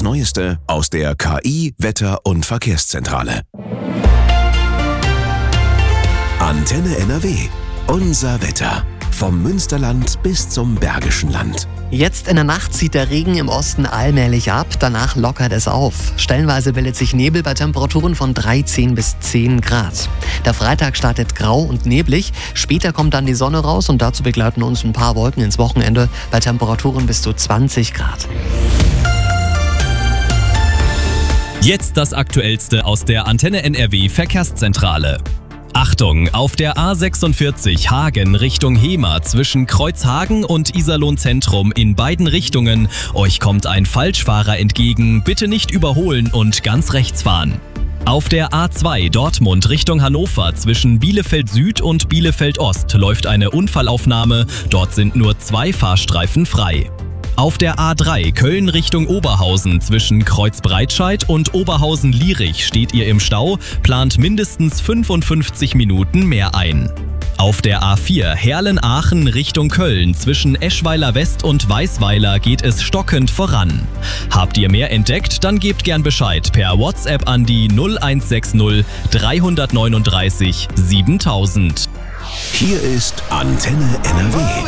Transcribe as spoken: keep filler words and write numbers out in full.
Neueste aus der K I-, Wetter- und Verkehrszentrale. Antenne N R W. Unser Wetter. Vom Münsterland bis zum Bergischen Land. Jetzt in der Nacht zieht der Regen im Osten allmählich ab, danach lockert es auf. Stellenweise bildet sich Nebel bei Temperaturen von dreizehn bis zehn Grad. Der Freitag startet grau und neblig, später kommt dann die Sonne raus und dazu begleiten uns ein paar Wolken ins Wochenende bei Temperaturen bis zu zwanzig Grad. Jetzt das Aktuellste aus der Antenne N R W Verkehrszentrale. Achtung, auf der A sechsundvierzig Hagen Richtung Hemer zwischen Kreuzhagen und Iserlohn Zentrum in beiden Richtungen. Euch kommt ein Falschfahrer entgegen, bitte nicht überholen und ganz rechts fahren. Auf der A zwei Dortmund Richtung Hannover zwischen Bielefeld Süd und Bielefeld Ost läuft eine Unfallaufnahme, dort sind nur zwei Fahrstreifen frei. Auf der A drei Köln Richtung Oberhausen zwischen Kreuzbreitscheid und Oberhausen-Lierich steht ihr im Stau, plant mindestens fünfundfünfzig Minuten mehr ein. Auf der A vier Herlen-Aachen Richtung Köln zwischen Eschweiler West und Weißweiler geht es stockend voran. Habt ihr mehr entdeckt, dann gebt gern Bescheid per WhatsApp an die null eins sechs null drei neun drei siebentausend. Hier ist Antenne N R W.